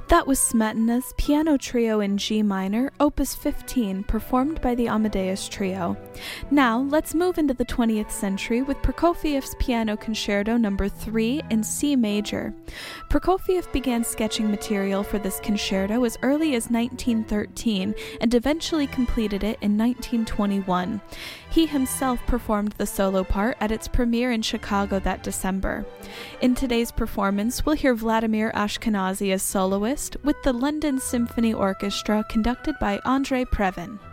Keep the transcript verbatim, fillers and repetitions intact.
That was Smetana's Piano Trio in G minor, opus fifteen, performed by the Amadeus Trio. Now, let's move into the twentieth century with Prokofiev's Piano Concerto number three in C major. Prokofiev began sketching material for this concerto as early as nineteen thirteen and eventually completed it in nineteen twenty-one. He himself performed the solo part at its premiere in Chicago that December. In today's performance, we'll hear Vladimir Ashkenazy as soloist, with the London Symphony Orchestra conducted by Andrei Previn.